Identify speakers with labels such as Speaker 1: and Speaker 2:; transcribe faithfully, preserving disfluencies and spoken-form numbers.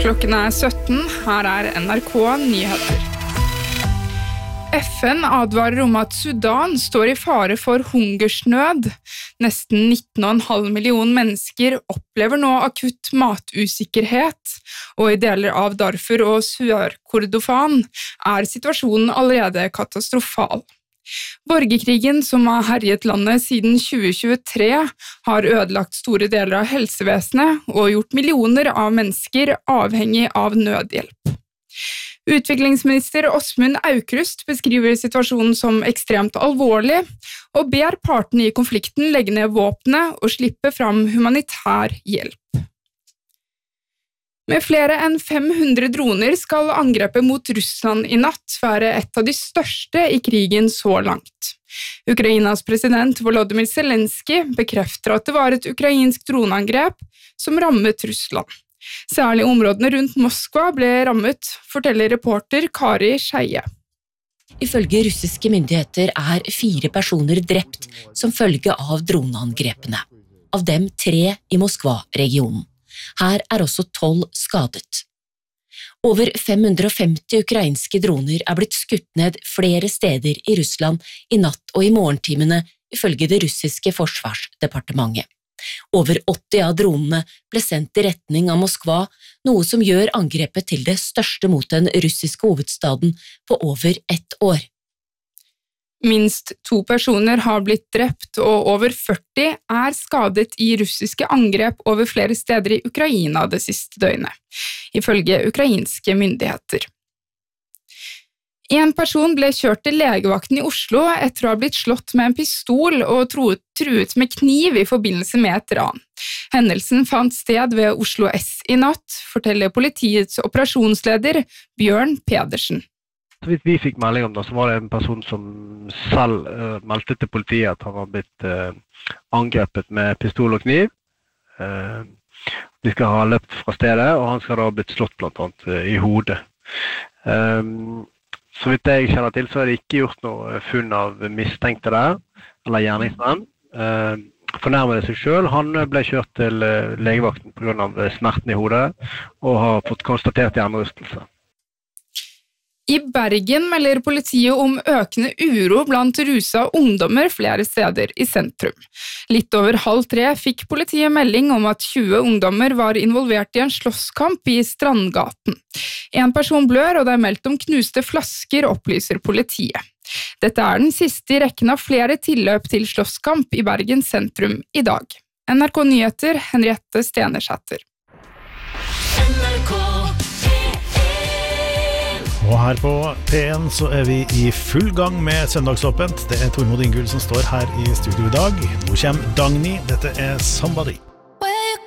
Speaker 1: Klokken er sytten, her er N R K Nyheter. F N advarer om at Sudan står i fare for hungersnød. Nesten nitten komma fem millioner mennesker opplever nå akutt matusikkerhet, og i deler av Darfur og Sør-Kordofan er situasjonen allerede katastrofal. Borgerkrigen som har herjet landet siden tjue tjuetre har ødelagt store deler av helsevesenet og gjort millioner av mennesker avhengig av nødhjelp. Utviklingsminister Åsmund Aukrust beskriver situasjonen som ekstremt alvorlig og ber partene i konflikten legge ned våpnene og slippe fram humanitær hjelp. Med flere enn fem hundre droner skal angrepet mot Russland i natt være et av de største i krigen så langt. Ukrainas president Volodymyr Zelensky bekrefter at det var et ukrainsk droneangrep som rammet Russland. Særlig områdene rundt Moskva ble rammet, forteller reporter Kari Skeie.
Speaker 2: Ifølge russiske myndigheter er fire personer drept som følge av droneangrepene. Av dem tre i Moskva-regionen. Her er også tolv skadet. Over fem hundre og femti ukrainske droner er blitt skutt ned flere steder i Russland i natt og i morgentimene, ifølge det russiske forsvarsdepartementet. Over åtti av dronene ble sendt i retning av Moskva, noe som gjør angrepet til det største mot den russiske hovedstaden på over ett år.
Speaker 1: Minst to personer har blitt drept, og over førti er skadet i russiske angrep over flere steder i Ukraina det siste døgnet, ifølge ukrainske myndigheter. En person ble kjørt til legevakten i Oslo etter å ha blitt slått med en pistol og truet, truet med kniv i forbindelse med et ran. Hendelsen fant sted ved Oslo S i natt, forteller politiets operasjonsleder Bjørn Pedersen.
Speaker 3: Så vidt vi fikk melding om det, så var det en person som selv uh, meldte til politiet at han var blitt uh, angrepet med pistol og kniv. Uh, de skal ha løpt fra stedet, og han skal da ha blitt slått blant annet uh, i hodet. Um, så vidt jeg kjenner til, så er det ikke gjort noe funn av mistenkte der, eller gjerningsmenn. Uh, fornærmede seg selv, han ble kjørt til uh, legevakten på grunn av smerten i hodet, og har fått konstatert hjernerystelse.
Speaker 1: I Bergen melder politiet om økende uro blant rusa ungdommer flere steder i sentrum. Litt over halv tre fikk politiet melding om at tjue ungdommer var involvert i en slåsskamp i Strandgaten. En person blør, og det er meldt om knuste flasker, opplyser politiet. Dette er den siste i rekken av flere tilløp til slåsskamp i Bergen sentrum i dag. N R K Nyheter, Henriette Stenersæter.
Speaker 4: Og her på P en så er vi i full gang med Søndagsåpent. Det er Tormod Ingull som står her i studio i dag. Nå kommer Dagny, dette er Somebody.